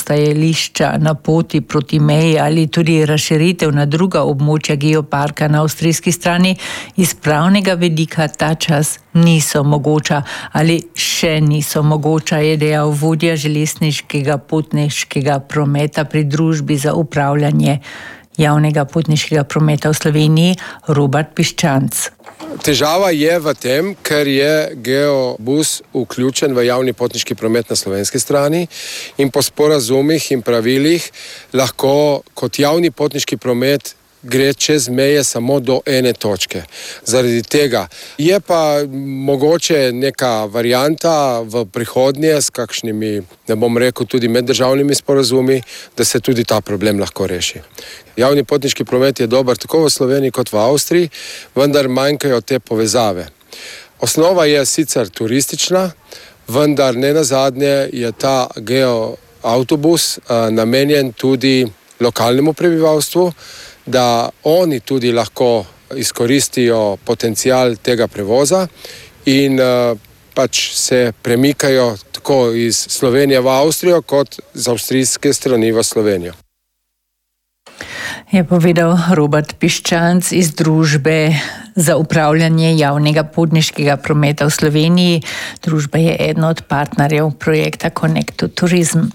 postajališča na poti proti meji ali tudi razširitev na druga območja geoparka na avstrijski strani, iz pravnega vidika ta čas niso mogoča ali še niso mogoča, je dejal vodja železniškega potniškega prometa pri družbi za upravljanje javnega potniškega prometa v Sloveniji Robert Piščanc. Težava je v tem, ker je Geobus vključen v javni potniški promet na slovenski strani in po sporazumih in pravilih lahko kot javni potniški promet gre čez meje samo do ene točke. Zaradi tega je pa mogoče neka varianta v prihodnje s kakšnimi, ne bom rekel, tudi meddržavnimi sporazumi, da se tudi ta problem lahko reši. Javni potniški promet je dober tako v Sloveniji kot v Avstriji, vendar manjkajo te povezave. Osnova je sicer turistična, vendar ne nazadnje je ta geoautobus namenjen tudi lokalnemu prebivalstvu, da oni tudi lahko izkoristijo potencial tega prevoza in pač se premikajo tako iz Slovenije v Avstrijo kot z avstrijske strani v Slovenijo. Je povedal Robert Piščanc iz družbe za upravljanje javnega potniškega prometa v Sloveniji. Družba je eden od partnerjev projekta Connect to Tourism.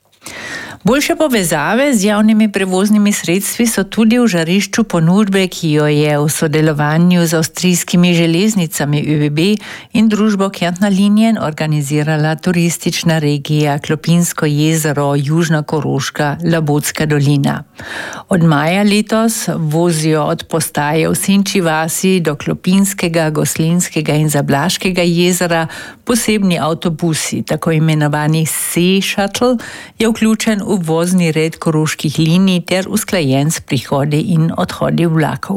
Boljše povezave z javnimi prevoznimi sredstvi so tudi v žarišču ponudbe, ki jo je v sodelovanju z avstrijskimi železnicami ÖBB in družbo Kärntner Linien organizirala turistična regija Klopinsko jezero, Južna Koroška, Labotska dolina. Od maja letos vozijo od postaje v Sinči vasi do Klopinskega, Goslinskega in Zablaškega jezera posebni avtobusi, tako imenovani Sea Shuttle, je vključen v vozni red koroških linij ter usklajen s prihodi in odhodi vlakov.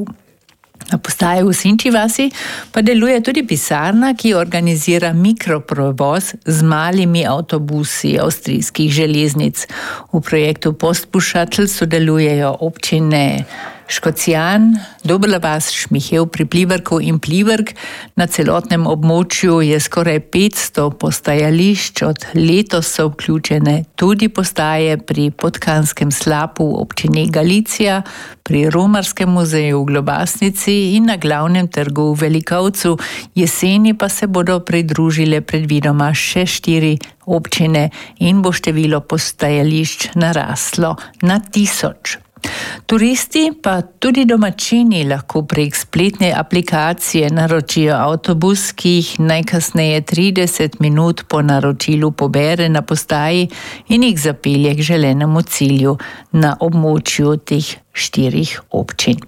Na postaji v Sinči vasi pa deluje tudi pisarna, ki organizira mikroprevoz z malimi avtobusi avstrijskih železnic. V projektu Postbus Shuttle sodelujejo občine Škocjan, Dobela vas, Šmihev pri Pliberku in Pliberk. Na celotnem območju je skoraj 500 postajališč, od letos so vključene tudi postaje pri Podkanskem slapu v občini Galicija, pri Romarskem muzeju v Globasnici in na glavnem trgu v Velikovcu. Jeseni pa se bodo pridružile predvidoma še 4 občine in bo število postajališč naraslo na 1000. Turisti pa tudi domačini lahko prek spletne aplikacije naročijo avtobus, ki jih najkasneje 30 minut po naročilu pobere na postaji in jih zapelje k želenemu cilju na območju teh 4 občin.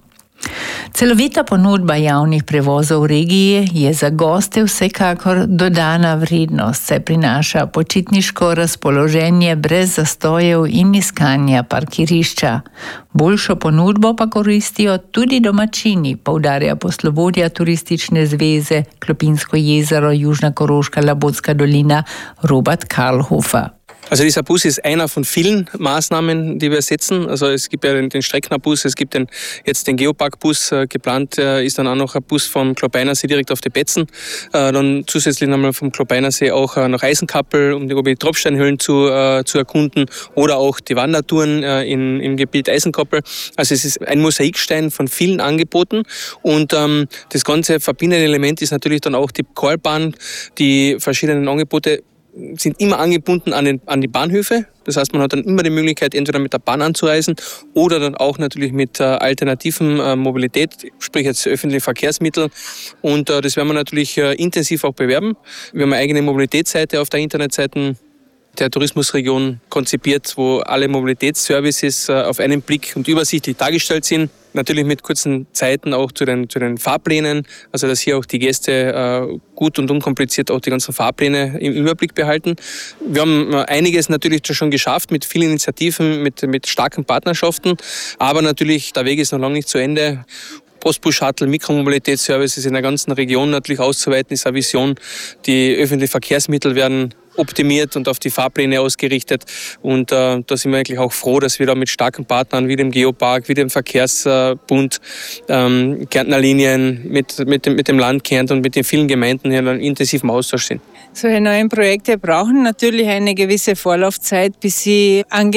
Celovita ponudba javnih prevozov v regiji je za goste vsekakor dodana vrednost, saj prinaša počitniško razpoloženje brez zastojev in iskanja parkirišča. Boljšo ponudbo pa koristijo tudi domačini, poudarja poslovodja Turistične zveze Klopinsko jezero, Južna Koroška, Labotska dolina Robert Karlhofer. Also dieser Bus ist einer von vielen Maßnahmen, die wir setzen. Also es gibt ja den Strecknerbus, es gibt jetzt den Geopark-Bus. Geplant ist dann auch noch ein Bus vom Klopeinersee direkt auf die Betzen. Dann zusätzlich nochmal vom Klopeinersee auch nach Eisenkappel, um die Tropfsteinhöhlen zu erkunden, oder auch die Wandertouren im Gebiet Eisenkappel. Also es ist ein Mosaikstein von vielen Angeboten und das ganze verbindende Element ist natürlich dann auch die Chorbahn. Die verschiedenen Angebote sind immer angebunden an die Bahnhöfe. Das heißt, man hat dann immer die Möglichkeit, entweder mit der Bahn anzureisen oder dann auch natürlich mit alternativen Mobilität, sprich jetzt öffentliche Verkehrsmittel. Und das werden wir natürlich intensiv auch bewerben. Wir haben eine eigene Mobilitätsseite auf der Internetseite der Tourismusregion konzipiert, wo alle Mobilitätsservices auf einen Blick und übersichtlich dargestellt sind. Natürlich mit kurzen Zeiten auch zu den Fahrplänen, also dass hier auch die Gäste gut und unkompliziert auch die ganzen Fahrpläne im Überblick behalten. Wir haben einiges natürlich schon geschafft mit vielen Initiativen, mit starken Partnerschaften, aber natürlich der Weg ist noch lange nicht zu Ende. Postbus Shuttle, Mikromobilitätsservices in der ganzen Region natürlich auszuweiten, ist eine Vision. Die öffentlichen Verkehrsmittel werden optimiert und auf die Fahrpläne ausgerichtet. Und da sind wir eigentlich auch froh, dass wir da mit starken Partnern wie dem Geopark, wie dem Verkehrsbund, Kärntner Linien, mit dem Land Kärnten und mit den vielen Gemeinden hier in einem intensiven Austausch sind. Solche neuen Projekte brauchen natürlich eine gewisse Vorlaufzeit, bis sie